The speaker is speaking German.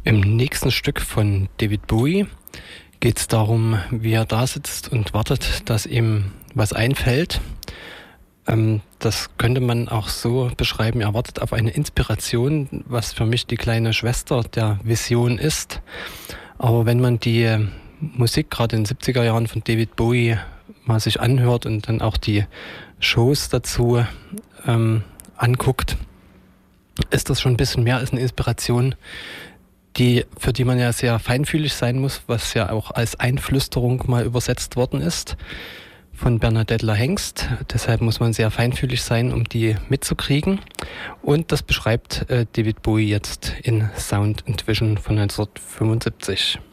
Im nächsten Stück von David Bowie geht es darum, wie er da sitzt und wartet, dass ihm was einfällt. Das könnte man auch so beschreiben, er wartet auf eine Inspiration, was für mich die kleine Schwester der Vision ist. Aber wenn man die Musik gerade in den 70er Jahren von David Bowie mal sich anhört und dann auch die Shows dazu anguckt, ist das schon ein bisschen mehr als eine Inspiration, für die man ja sehr feinfühlig sein muss, was ja auch als Einflüsterung mal übersetzt worden ist von Bernadette Lahengst. Deshalb muss man sehr feinfühlig sein, um die mitzukriegen. Und das beschreibt David Bowie jetzt in Sound and Vision von 1975.